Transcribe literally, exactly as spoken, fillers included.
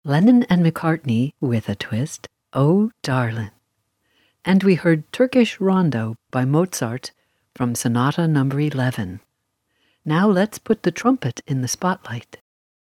Lennon and McCartney with a twist, Oh Darlin'. And we heard Turkish Rondo by Mozart from Sonata number eleven. Now let's put the trumpet in the spotlight.